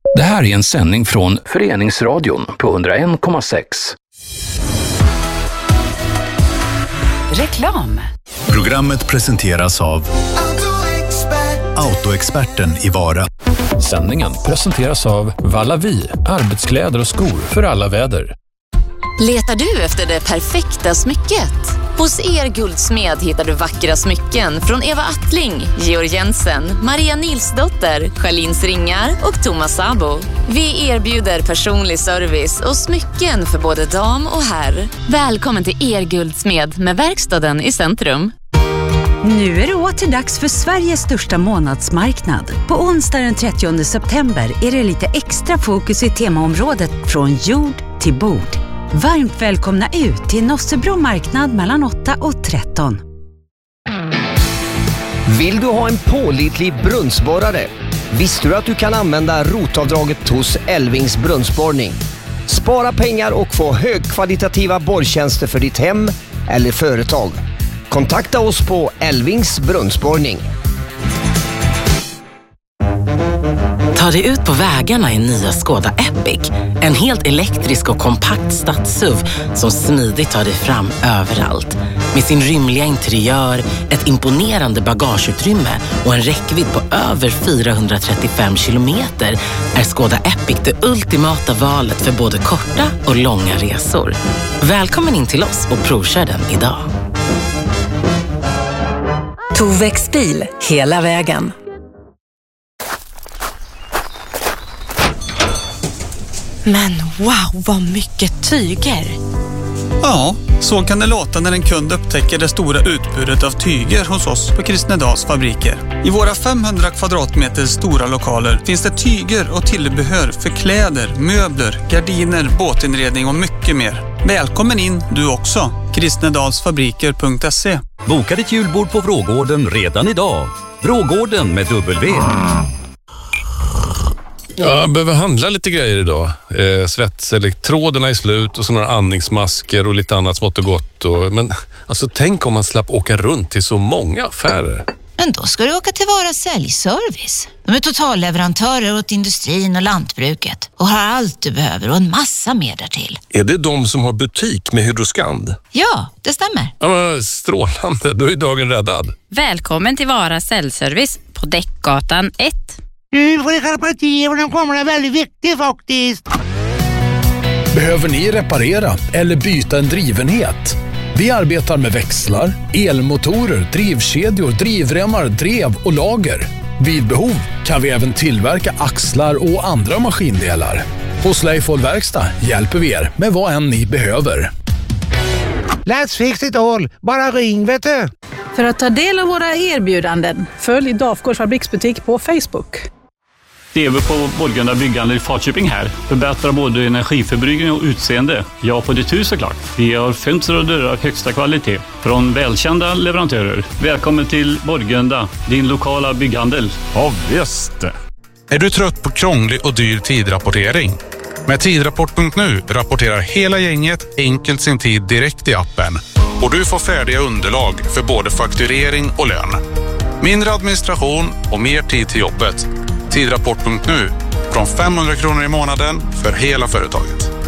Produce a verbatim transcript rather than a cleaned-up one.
Det här är en sändning från Föreningsradion på hundra en komma sex. Reklam. Programmet presenteras av Autoexperten i Vara. Sändningen presenteras av Vallavi, arbetskläder och skor för alla väder. Letar du efter det perfekta smycket? Hos Er Guldsmed hittar du vackra smycken från Eva Attling, Georg Jensen, Maria Nilsdotter, Charlins Ringar och Thomas Sabo. Vi erbjuder personlig service och smycken för både dam och herr. Välkommen till Er Guldsmed med verkstaden i centrum. Nu är det åter dags för Sveriges största månadsmarknad. På onsdag den trettionde september är det lite extra fokus i temaområdet från jord till bord. Varmt välkomna ut till Nossebro marknad mellan åtta och tretton. Vill du ha en pålitlig brunnsborrare? Visste du att du kan använda rotavdraget hos Elvings brunnsborrning? Spara pengar och få högkvalitativa borrtjänster för ditt hem eller företag. Kontakta oss på Elvings brunnsborrning. Ta dig ut på vägarna i nya Skoda Epic. En helt elektrisk och kompakt stads-S U V som smidigt tar dig fram överallt. Med sin rymliga interiör, ett imponerande bagageutrymme och en räckvidd på över fyrahundratrettiofem kilometer är Skoda Epic det ultimata valet för både korta och långa resor. Välkommen in till oss och provkör den idag. Tovex bil, hela vägen. Men wow, vad mycket tyger! Ja, så kan det låta när en kund upptäcker det stora utbudet av tyger hos oss på Kristnedals fabriker. I våra femhundra kvadratmeter stora lokaler finns det tyger och tillbehör för kläder, möbler, gardiner, båtinredning och mycket mer. Välkommen in du också! kristnedalsfabriker punkt se. Boka ditt julbord på Vrågården redan idag. Vrågården med W. Ja, jag behöver handla lite grejer idag. Eh, Svetselektroderna är slut och så några andningsmasker och lite annat smått och gott. Och, men alltså, tänk om man slapp åka runt till så många affärer. Men då ska du åka till Vara säljservice. De är totalleverantörer åt industrin och lantbruket och har allt du behöver och en massa mer därtill. Är det de som har butik med Hydroskand? Ja, det stämmer. Ja, men strålande. Då är dagen räddad. Välkommen till Vara säljservice på Däckgatan ett. Nu får ni skärpa till och den kommer är väldigt viktig faktiskt. Behöver ni reparera eller byta en drivenhet? Vi arbetar med växlar, elmotorer, drivkedjor, drivremmar, drev och lager. Vid behov kan vi även tillverka axlar och andra maskindelar. Hos Leifol Verkstad hjälper vi er med vad än ni behöver. Let's fix it all. Bara ring, vet du. För att ta del av våra erbjudanden, följ Dafgårds fabriksbutik på Facebook. Det är vi på Borgunda byggande i Falköping här. Förbättrar både energiförbrukning och utseende. Ja, på ditt hus såklart. Vi har fönster och dörrar av högsta kvalitet från välkända leverantörer. Välkommen till Borgunda, din lokala bygghandel. Ja, visst. Är du trött på krånglig och dyr tidrapportering? Med tidrapport punkt nu rapporterar hela gänget enkelt sin tid direkt i appen. Och du får färdiga underlag för både fakturering och lön. Mindre administration och mer tid till jobbet. tidrapport punkt nu från femhundra kronor i månaden för hela företaget.